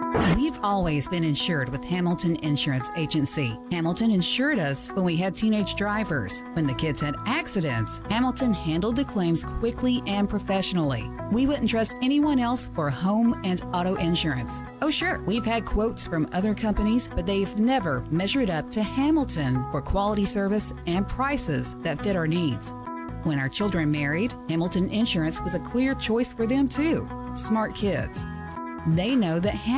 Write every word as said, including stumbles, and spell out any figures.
We've always been insured with Hamilton Insurance Agency. Hamilton insured us when we had teenage drivers. When the kids had accidents, Hamilton handled the claims quickly and professionally. We wouldn't trust anyone else for home and auto insurance. Oh sure, we've had quotes from other companies, but they've never measured up to Hamilton for quality service and prices that fit our needs. When our children married, Hamilton Insurance was a clear choice for them too. Smart kids. They know that